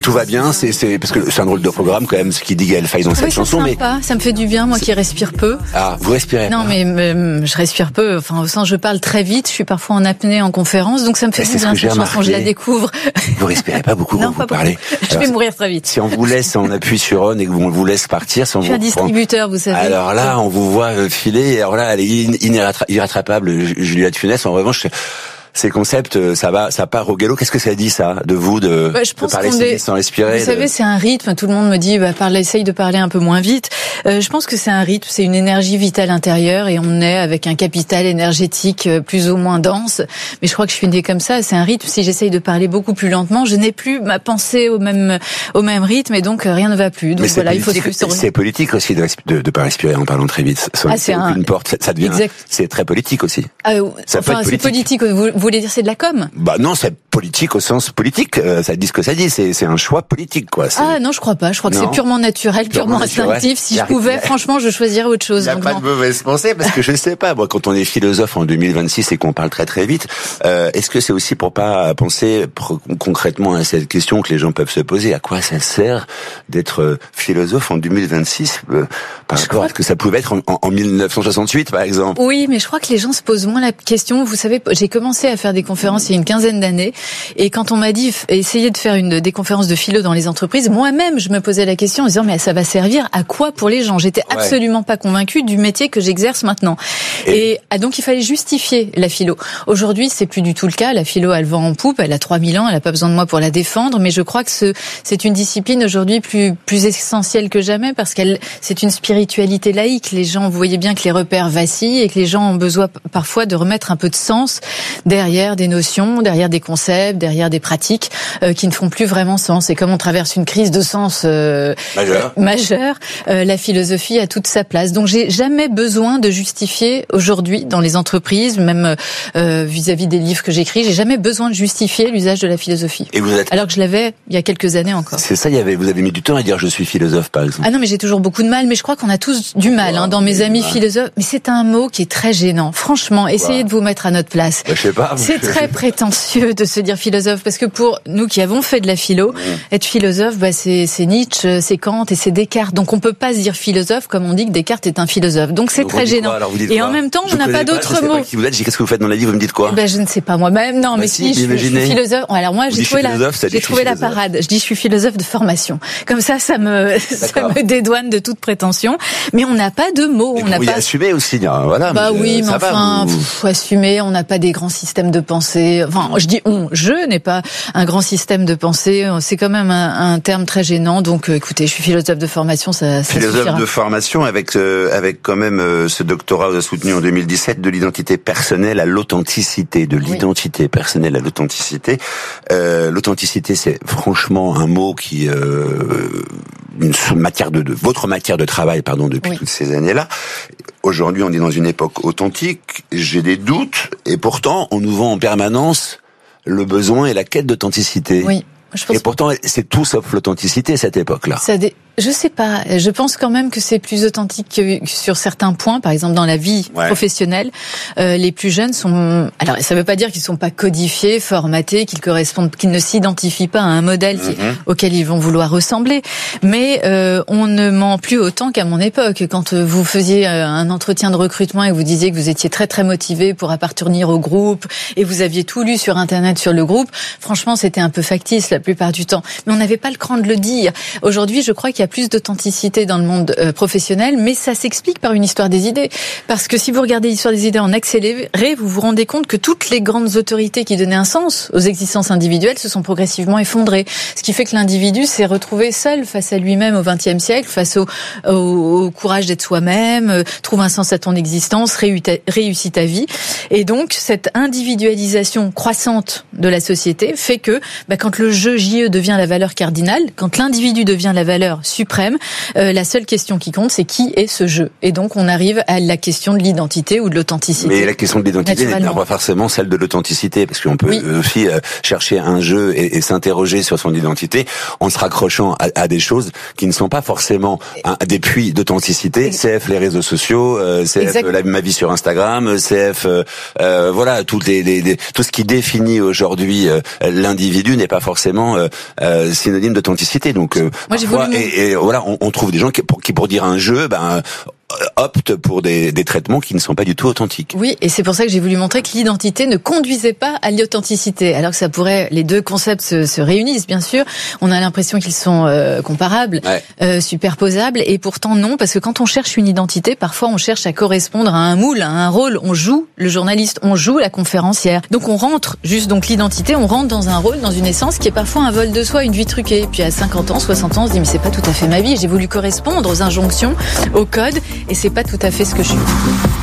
tout va bien, c'est parce que c'est un drôle de programme quand même, ce qui dit Gaël Faye dans cette chanson. Mais ça me fait du bien, moi qui respire peu. Ah, vous respirez pas? Non, mais je respire peu. Enfin, au sens, je parle très vite. Je suis parfois en apnée en conférence, donc ça me fait du bien cette chanson. Je la découvre. Vous respirez pas beaucoup quand vous parlez. Je vais mourir très vite. Si on vous laisse, on appuie sur on et qu'on vous laisse partir, si on je suis un distributeur, vous savez. Alors là, on vous voit filer. Et alors là, elle est irrattrapable. Juliette Funès, en revanche. Ces concepts, ça part au galop. Qu'est-ce que ça dit, ça, de vous, de parler sans respirer? Vous savez, c'est un rythme. Tout le monde me dit, essaye de parler un peu moins vite. Je pense que c'est un rythme, c'est une énergie vitale intérieure et on est avec un capital énergétique plus ou moins dense. Mais je crois que je suis née comme ça. C'est un rythme. Si j'essaye de parler beaucoup plus lentement, je n'ai plus ma pensée au même rythme et donc rien ne va plus. Donc voilà, il faut c'est politique aussi de pas respirer en parlant très vite. C'est une porte. Ça devient. C'est très politique aussi. C'est politique. Vous voulez dire c'est de la com? Non, c'est politique au sens politique. Ça dit ce que ça dit. C'est un choix politique, quoi. Non, je crois pas. Je crois que c'est purement naturel, purement instinctif. Si je pouvais, franchement, je choisirirais autre chose. Il n'y a pas de mauvaise pensée, parce que je sais pas, moi, quand on est philosophe en 2026 et qu'on parle très très vite, est-ce que c'est aussi pour pas penser concrètement à cette question que les gens peuvent se poser? À quoi ça sert d'être philosophe en 2026 par rapport à ce que ça pouvait être en 1968, par exemple? Oui, mais je crois que les gens se posent moins la question. Vous savez, j'ai commencé à faire des conférences il y a une quinzaine d'années, et quand on m'a dit essayez de faire des conférences de philo dans les entreprises, moi-même je me posais la question en disant mais ça va servir à quoi pour les gens? J'étais absolument pas convaincue du métier que j'exerce maintenant. Et donc il fallait justifier la philo. Aujourd'hui, c'est plus du tout le cas. La philo, elle vend en poupe, elle a 3000 ans, elle a pas besoin de moi pour la défendre, mais je crois que c'est une discipline aujourd'hui plus essentielle que jamais parce c'est une spiritualité laïque. Les gens, vous voyez bien que les repères vacillent et que les gens ont besoin parfois de remettre un peu de sens derrière des notions, derrière des concepts, derrière des pratiques qui ne font plus vraiment sens. Et comme on traverse une crise de sens majeure, la philosophie a toute sa place. Donc j'ai jamais besoin de justifier aujourd'hui dans les entreprises, même vis-à-vis des livres que j'écris, j'ai jamais besoin de justifier l'usage de la philosophie. Et alors que je l'avais il y a quelques années encore. C'est ça, vous avez mis du temps à dire je suis philosophe, par exemple. Ah non, mais j'ai toujours beaucoup de mal, mais je crois qu'on a tous du mal dans mes amis philosophes. Mais c'est un mot qui est très gênant. Franchement, essayez de vous mettre à notre place. Je sais pas. C'est très prétentieux de se dire philosophe, parce que pour nous qui avons fait de la philo, être philosophe, c'est Nietzsche, c'est Kant et c'est Descartes. Donc on peut pas se dire philosophe comme on dit que Descartes est un philosophe. Donc c'est très gênant. Et en même temps, on n'a pas d'autres mots. Qui vous êtes, qu'est-ce que vous faites dans la vie? Vous me dites quoi? Je ne sais pas moi-même. Non, mais si, je suis philosophe. Alors moi, j'ai trouvé la parade. Je dis je suis philosophe de formation. Comme ça me dédouane de toute prétention. Mais on n'a pas de mots. On n'a pas assumé aussi. Voilà. Oui, mais enfin, faut assumer. On n'a pas des grands systèmes de pensée. Enfin, je n'ai pas un grand système de pensée. C'est quand même un terme très gênant. Donc, écoutez, je suis philosophe de formation, ça philosophe suffira. De formation avec quand même ce doctorat soutenu en 2017 de l'identité personnelle à l'authenticité, l'identité personnelle à l'authenticité. L'authenticité, c'est franchement un mot qui votre matière de travail, depuis toutes ces années-là. Aujourd'hui, on est dans une époque authentique. J'ai des doutes, et pourtant, on nous vend en permanence le besoin et la quête d'authenticité. Oui. Et pourtant, c'est tout sauf l'authenticité, cette époque-là. Je sais pas. Je pense quand même que c'est plus authentique que sur certains points. Par exemple, dans la vie professionnelle, les plus jeunes sont. Alors, ça veut pas dire qu'ils sont pas codifiés, formatés, qu'ils ne s'identifient pas à un modèle auquel ils vont vouloir ressembler. Mais on ne ment plus autant qu'à mon époque. Quand vous faisiez un entretien de recrutement et vous disiez que vous étiez très très motivé pour appartenir au groupe et vous aviez tout lu sur Internet sur le groupe, franchement, c'était un peu factice la plupart du temps. Mais on n'avait pas le cran de le dire. Aujourd'hui, je crois qu'il y a plus d'authenticité dans le monde professionnel, mais ça s'explique par une histoire des idées. Parce que si vous regardez l'histoire des idées en accéléré, vous vous rendez compte que toutes les grandes autorités qui donnaient un sens aux existences individuelles se sont progressivement effondrées. Ce qui fait que l'individu s'est retrouvé seul face à lui-même au XXe siècle, face au courage d'être soi-même, trouve un sens à ton existence, réussit ta vie. Et donc, cette individualisation croissante de la société fait que, quand le jeu JE devient la valeur cardinale, quand l'individu devient la valeur suprême. La seule question qui compte, c'est qui est ce je. Et donc, on arrive à la question de l'identité ou de l'authenticité. Mais la question de l'identité n'est pas forcément celle de l'authenticité, parce qu'on peut aussi chercher un jeu et s'interroger sur son identité en se raccrochant à des choses qui ne sont pas forcément des puits d'authenticité. CF les réseaux sociaux, CF ma vie sur Instagram, CF voilà tout ce qui définit aujourd'hui l'individu n'est pas forcément synonyme d'authenticité. Donc moi j'ai voulu et voilà, on trouve des gens qui pour dire un jeu, optent pour des traitements qui ne sont pas du tout authentiques. Oui, et c'est pour ça que j'ai voulu montrer que l'identité ne conduisait pas à l'authenticité, alors que ça pourrait, les deux concepts se réunissent, bien sûr. On a l'impression qu'ils sont comparables, superposables, et pourtant non, parce que quand on cherche une identité, parfois on cherche à correspondre à un moule, à un rôle. On joue le journaliste, on joue la conférencière. Donc on rentre, l'identité, on rentre dans un rôle, dans une essence qui est parfois un vol de soi, une vie truquée. Puis à 50 ans, 60 ans, on se dit mais c'est pas tout à fait ma vie. J'ai voulu correspondre aux injonctions, aux codes, et c'est pas tout à fait ce que je suis.